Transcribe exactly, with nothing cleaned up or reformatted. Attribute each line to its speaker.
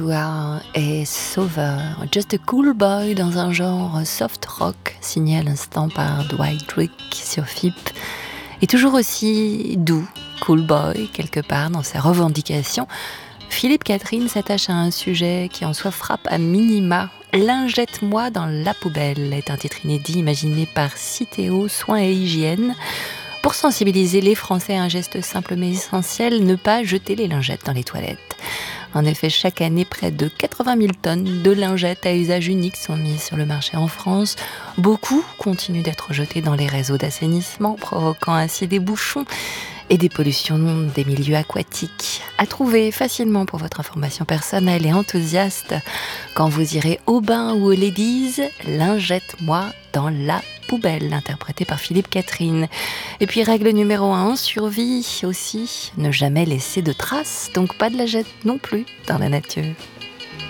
Speaker 1: Joshua et Sauveur, Just a Cool Boy dans un genre soft rock, signé à l'instant par Dwight Drake sur F I P, et toujours aussi doux, cool boy quelque part dans ses revendications. Philippe Catherine s'attache à un sujet qui en soi frappe à minima. Lingette-moi dans la poubelle est un titre inédit imaginé par Citeo Soins et Hygiène pour sensibiliser les Français à un geste simple mais essentiel, ne pas jeter les lingettes dans les toilettes. En effet, chaque année, près de quatre-vingt mille tonnes de lingettes à usage unique sont mises sur le marché en France. Beaucoup continuent d'être jetés dans les réseaux d'assainissement, provoquant ainsi des bouchons et des pollutions des milieux aquatiques. À trouver facilement pour votre information personnelle et enthousiaste quand vous irez au bain ou aux ladies, Lingette-moi dans la poubelle, interprété par Philippe Catherine. Et puis règle numéro un, survie aussi, ne jamais laisser de traces, donc pas de la jette non plus dans la nature.